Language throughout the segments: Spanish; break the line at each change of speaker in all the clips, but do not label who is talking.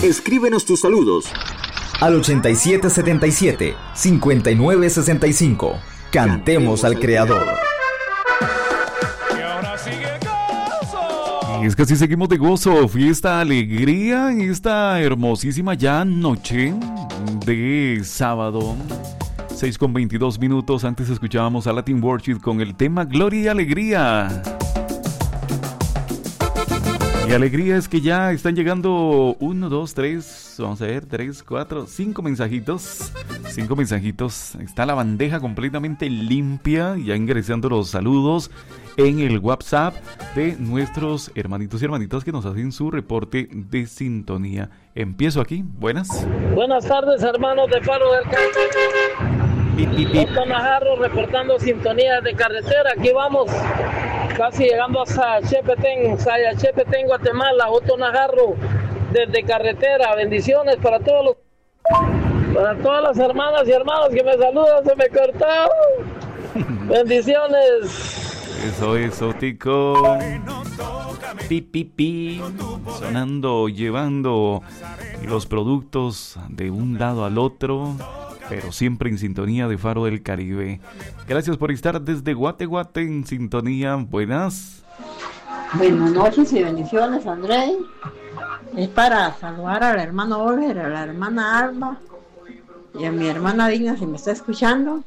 Escríbenos tus saludos
al 8777-5965. Cantemos al Creador.
Y es que así seguimos de gozo, fiesta, alegría, esta hermosísima ya noche de sábado. 6:22. Antes escuchábamos a Latin Worship con el tema Gloria y Alegría. Y alegría es que ya están llegando 1, 2, 3, vamos a ver, 3, 4, 5 mensajitos. 5 mensajitos. Está la bandeja completamente limpia, ya ingresando los saludos en el WhatsApp de nuestros hermanitos y hermanitas que nos hacen su reporte de sintonía. Empiezo aquí. Buenas.
Buenas tardes, hermanos de Faro del Otto Najarro reportando sintonía de carretera. Aquí vamos, casi llegando hasta Sayachepetén, Guatemala. Otto Najarro desde carretera. Bendiciones para todas las hermanas y hermanos que me saludan. Se me cortó. Bendiciones.
Eso, tico. Pi, sonando, llevando los productos de un lado al otro, pero siempre en sintonía de Faro del Caribe. Gracias por estar desde Guate en sintonía. Buenas
noches y bendiciones, André. Es para saludar al hermano Oliver, a la hermana Alba y a mi hermana Digna, si me está escuchando.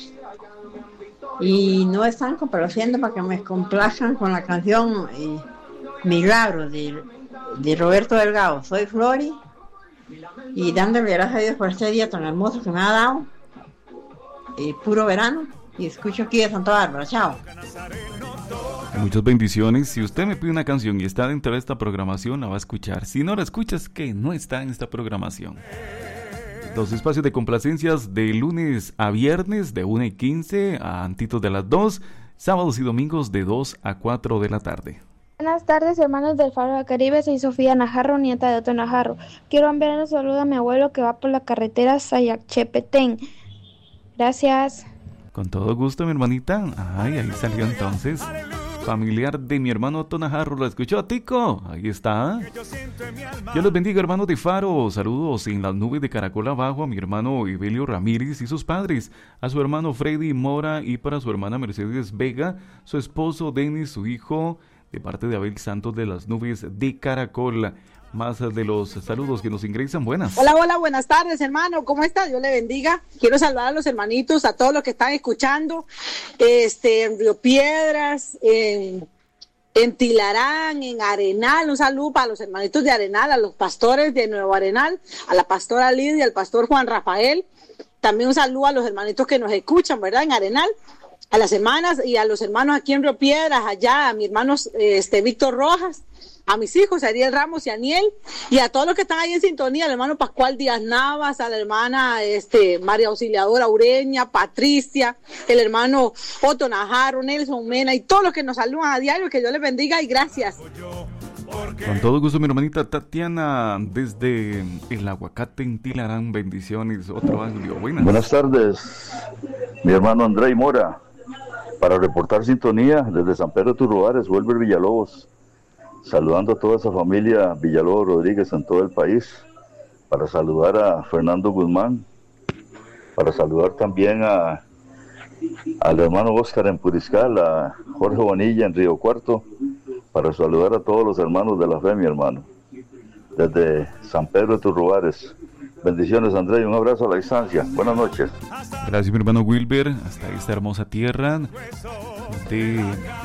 Y no están complaciendo para que me complazcan con la canción Milagro de Roberto Delgado. Soy Flori y dándole gracias a Dios por este día tan hermoso que me ha dado, puro verano, y escucho aquí de Santa Bárbara. Chao.
Muchas bendiciones. Si usted me pide una canción y está dentro de esta programación, la va a escuchar. Si no la escuchas, que no está en esta programación. Los espacios de complacencias de lunes a viernes de 1:15 a antitos de las 2, sábados y domingos de 2 a 4 de la tarde.
Buenas tardes, hermanos del Faro del Caribe. Soy Sofía Najarro, nieta de Otto Najarro. Quiero enviar un saludo a mi abuelo que va por la carretera Sayachepetén. Gracias.
Con todo gusto, mi hermanita. Ay, ahí salió entonces. Familiar de mi hermano Otto Najarro, ¿lo escuchó, Tico? Ahí está. Dios los bendiga, hermanos de Faro. Saludos en las nubes de Caracol abajo a mi hermano Evelio Ramírez y sus padres, a su hermano Freddy Mora y para su hermana Mercedes Vega, su esposo Denis, su hijo, de parte de Abel Santos de las nubes de Caracol. Más de los saludos que nos ingresan. Buenas.
Hola, buenas tardes, hermano. ¿Cómo está? Dios le bendiga. Quiero saludar a los hermanitos, a todos los que están escuchando, en Río Piedras, en Tilarán, en Arenal. Un saludo para los hermanitos de Arenal, a los pastores de Nuevo Arenal, a la pastora Lidia, al pastor Juan Rafael. También un saludo a los hermanitos que nos escuchan, ¿verdad? En Arenal, a las hermanas y a los hermanos aquí en Río Piedras, allá, a mi hermano Víctor Rojas, a mis hijos, Ariel Ramos y Aniel, y a todos los que están ahí en sintonía, al hermano Pascual Díaz Navas, a la hermana María Auxiliadora Ureña, Patricia, el hermano Otto Najarro, Nelson Mena, y todos los que nos saludan a diario, que Dios les bendiga y gracias.
Con todo gusto, mi hermanita Tatiana, desde el Aguacate en Tilarán. Bendiciones. Otro audio.
Buenas tardes, mi hermano André Mora, para reportar sintonía desde San Pedro de Turruares, Wilber Villalobos. Saludando a toda esa familia Villalobos Rodríguez en todo el país, para saludar a Fernando Guzmán, para saludar también al hermano Óscar en Puriscal, a Jorge Bonilla en Río Cuarto, para saludar a todos los hermanos de la fe, mi hermano, desde San Pedro de Turruares. Bendiciones, André, y un abrazo a la distancia. Buenas noches.
Gracias, mi hermano Wilber, hasta esta hermosa tierra de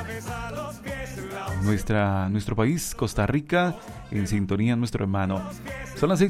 nuestro país, Costa Rica, en sintonía nuestro hermano. Son las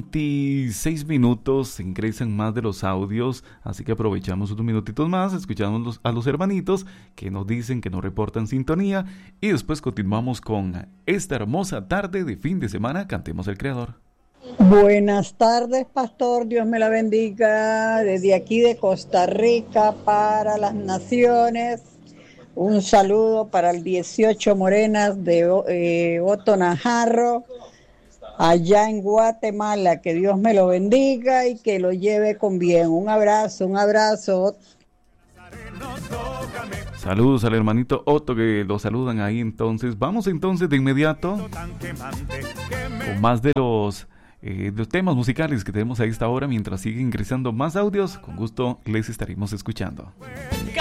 6:26, ingresan más de los audios, así que aprovechamos unos minutitos más, escuchamos a los hermanitos que nos dicen, que nos reportan sintonía, y después continuamos con esta hermosa tarde de fin de semana. Cantemos al Creador.
Buenas tardes, pastor, Dios me la bendiga, desde aquí de Costa Rica para las naciones. Un saludo para el 18 Morenas de Otto Najarro, allá en Guatemala. Que Dios me lo bendiga y que lo lleve con bien. Un abrazo.
Saludos al hermanito Otto, que lo saludan ahí entonces. Vamos entonces de inmediato con más de los los temas musicales que tenemos a esta hora. Mientras sigue ingresando más audios, con gusto les estaremos escuchando.